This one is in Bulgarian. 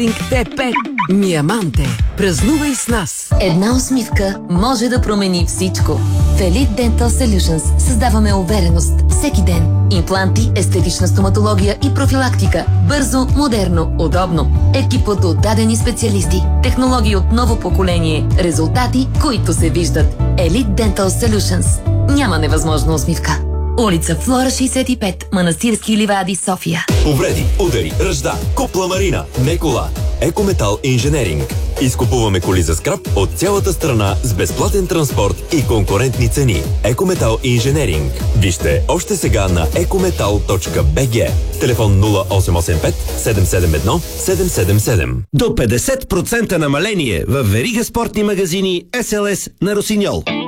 Т5. Миаманте. Празнувай с нас. Една усмивка може да промени всичко. В Elite Dental Solutions създаваме увереност всеки ден. Импланти, естетична стоматология и профилактика. Бързо, модерно, удобно. Екип от отдадени специалисти. Технологии от ново поколение. Резултати, които се виждат. Elite Dental Solutions. Няма невъзможна усмивка. Улица Флора 65, Манастирски ливади, София. Повреди, удари, ръжда, купла марина, не кола. Екометал Инженеринг. Изкупуваме коли за скрап от цялата страна с безплатен транспорт и конкурентни цени. Екометал Инженеринг. Вижте още сега на ecometal.bg. Телефон 0885 771 777. До 50% намаление в верига спортни магазини SLS на Росиньол.